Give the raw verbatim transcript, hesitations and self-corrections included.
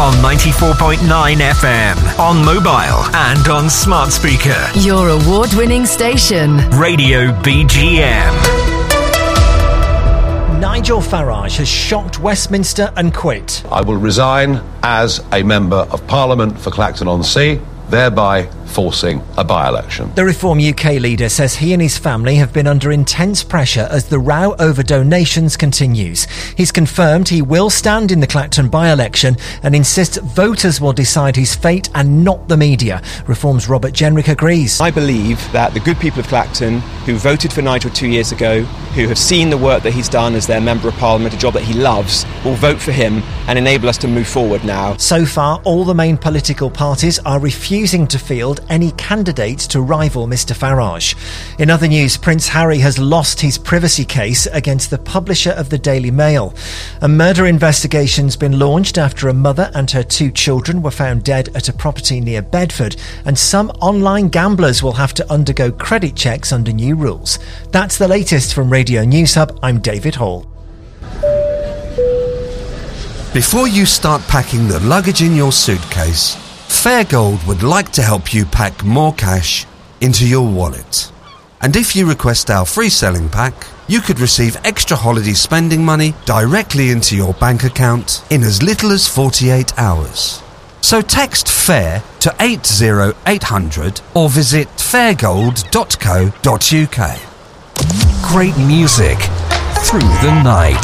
on ninety-four point nine F M, on mobile and on smart speaker. Your award-winning station. Radio B G M. Nigel Farage has shocked Westminster and quit. I will resign as a Member of Parliament for Clacton-on-Sea, thereby forcing a by-election. The Reform U K leader says he and his family have been under intense pressure as the row over donations continues. He's confirmed he will stand in the Clacton by-election and insists voters will decide his fate and not the media. Reform's Robert Jenrick agrees. I believe that the good people of Clacton, who voted for Nigel two years ago, who have seen the work that he's done as their Member of Parliament, a job that he loves, will vote for him and enable us to move forward now. So far, all the main political parties are refusing to field any candidates to rival Mr Farage. In other news, Prince Harry has lost his privacy case against the publisher of the Daily Mail. A murder investigation's been launched after a mother and her two children were found dead at a property near Bedford, and some online gamblers will have to undergo credit checks under new rules. That's the latest from Radio News Hub. I'm David Hall. Before you start packing the luggage in your suitcase, Fairgold would like to help you pack more cash into your wallet. And if you request our free selling pack, you could receive extra holiday spending money directly into your bank account in as little as forty-eight hours. So text FAIR to eight zero eight hundred or visit fairgold dot co dot uk. Great music through the night.